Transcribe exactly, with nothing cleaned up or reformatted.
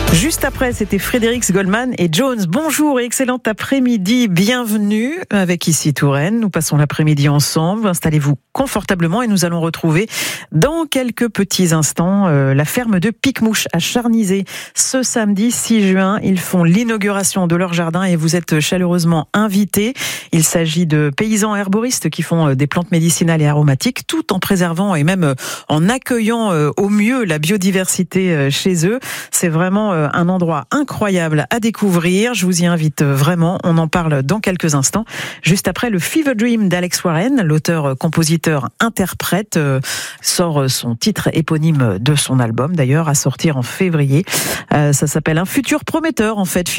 Juste après, c'était Frédéric Goldman et Jones. Bonjour et excellent après-midi. Bienvenue avec Ici Touraine. Nous passons l'après-midi ensemble. Installez-vous confortablement et nous allons retrouver dans quelques petits instants euh, la ferme de Picmouche à Charnisay. Ce samedi six juin, ils font l'inauguration de leur jardin et vous êtes chaleureusement invités. Il s'agit de paysans herboristes qui font des plantes médicinales et aromatiques tout en préservant et même en accueillant au mieux la biodiversité chez eux. C'est vraiment un endroit incroyable à découvrir. Je vous y invite vraiment. On en parle dans quelques instants. Juste après, le Fever Dream d'Alex Warren, l'auteur, compositeur, interprète, sort son titre éponyme de son album, d'ailleurs, à sortir en février. Ça s'appelle Un futur prometteur, en fait.